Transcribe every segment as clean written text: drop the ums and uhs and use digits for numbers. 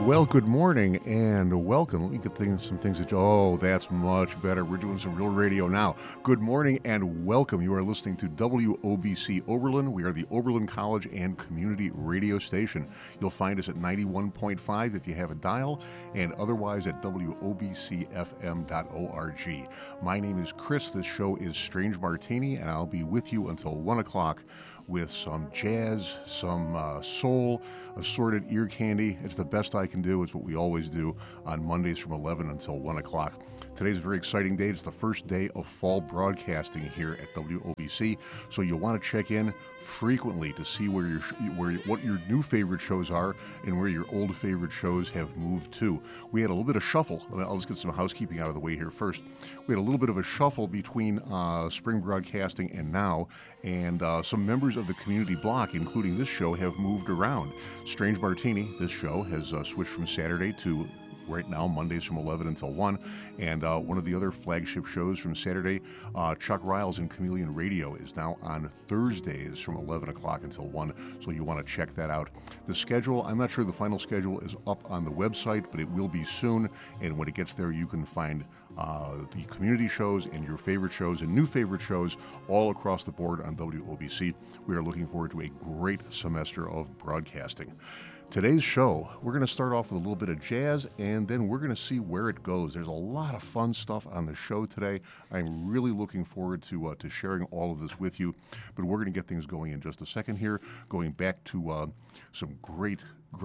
Well, good morning and welcome. Let me get some things that. Oh, that's much better. We're doing some real radio now. Good morning and welcome. You are listening to WOBC Oberlin. We are the Oberlin College and Community Radio Station. You'll find us at 91.5 if you have a dial, and otherwise at WOBCFM.org. My name is Chris. This show is Strange Martini, and I'll be with you until 1 o'clock with some jazz, some soul, assorted ear candy. It's the best I can do. It's what we always do on Mondays from 11 until 1 o'clock. Today's a very exciting day. It's the first day of fall broadcasting here at WOBC, so you'll want to check in frequently to see what your new favorite shows are and where your old favorite shows have moved to. We had a little bit of shuffle. I'll just get some housekeeping out of the way here first. We had a little bit of a shuffle between spring broadcasting and now, and some members of the community block, including this show, have moved around. Strange Martini, this show, has switched from Saturday to right now, Mondays from 11 until 1. And one of the other flagship shows from Saturday, Chuck Riles and Chameleon Radio, is now on Thursdays from 11 o'clock until 1. So you want to check that out. The schedule, I'm not sure the final schedule is up on the website, but it will be soon. And when it gets there, you can find the community shows and your favorite shows and new favorite shows all across the board on WOBC. We are looking forward to a great semester of broadcasting. Today's show, we're going to start off with a little bit of jazz, and then we're going to see where it goes. There's a lot of fun stuff on the show today. I'm really looking forward to sharing all of this with you, but we're going to get things going in just a second here, going back to some great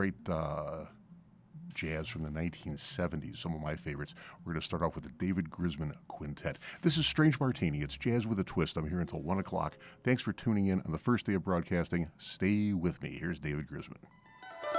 jazz from the 1970s, some of my favorites. We're going to start off with the David Grisman Quintet. This is Strange Martini. It's Jazz with a Twist. I'm here until 1 o'clock. Thanks for tuning in on the first day of broadcasting. Stay with me. Here's David Grisman.